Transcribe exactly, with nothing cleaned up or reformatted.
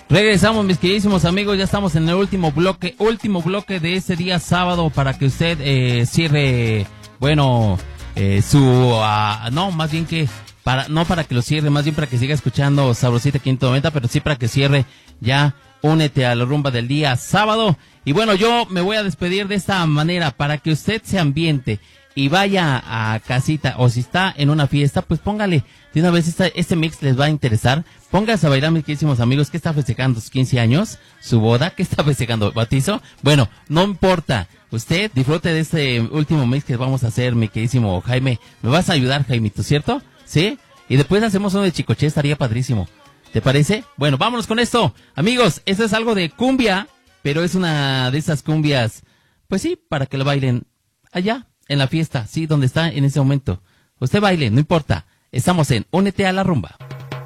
Regresamos, mis queridísimos amigos, ya estamos en el último bloque, último bloque de este día sábado para que usted eh, cierre, bueno, eh, su, uh, no, más bien que, para no para que lo cierre, más bien para que siga escuchando Sabrosita quinientos noventa, pero sí para que cierre ya, únete a la rumba del día sábado. Y bueno, yo me voy a despedir de esta manera para que usted se ambiente y vaya a casita, o si está en una fiesta, pues póngale de una vez esta, este mix les va a interesar. Póngase a bailar, mis queridísimos amigos. ¿Qué está festejando? ¿Sus quince años? ¿Su boda? ¿Qué está festejando? ¿Bautizo? Bueno, no importa. Usted disfrute de este último mix que vamos a hacer, mi queridísimo Jaime. ¿Me vas a ayudar, Jaimito, cierto? ¿Sí? Y después hacemos uno de Chicoche, estaría padrísimo. ¿Te parece? Bueno, vámonos con esto. Amigos, esto es algo de cumbia, pero es una de esas cumbias, pues sí, para que lo bailen allá. En la fiesta, sí, donde está en ese momento. Usted baile, no importa. Estamos en Únete a la Rumba.